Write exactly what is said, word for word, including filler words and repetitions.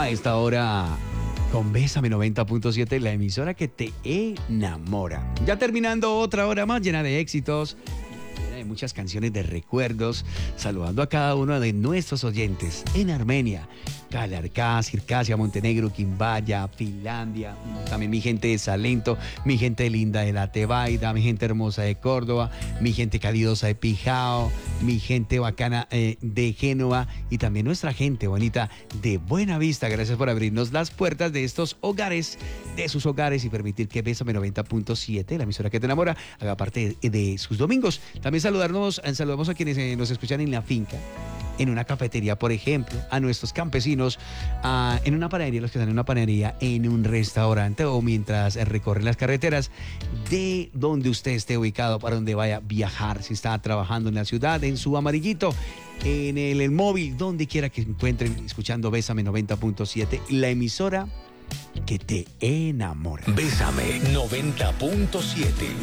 A esta hora con Bésame noventa punto siete, la emisora que te enamora. Ya terminando otra hora más llena de éxitos, llena de muchas canciones de recuerdos, saludando a cada uno de nuestros oyentes en Armenia, Calarcá, Circasia, Montenegro, Quimbaya, Finlandia, también mi gente de Salento, mi gente linda de La Tebaida, mi gente hermosa de Córdoba, mi gente calidosa de Pijao, mi gente bacana eh, de Génova y también nuestra gente bonita de Buenavista. Gracias por abrirnos las puertas de estos hogares, de sus hogares y permitir que Bésame noventa punto siete, la emisora que te enamora, haga parte de, de sus domingos. También saludarnos, saludamos a quienes eh, nos escuchan en la finca, en una cafetería, por ejemplo, a nuestros campesinos, a, en una panadería, los que están en una panadería, en un restaurante o mientras recorren las carreteras de donde usted esté ubicado, para donde vaya a viajar, si está trabajando en la ciudad, en su amarillito, en el, el móvil, donde quiera que se encuentren escuchando Bésame noventa punto siete, la emisora que te enamora. Bésame noventa punto siete.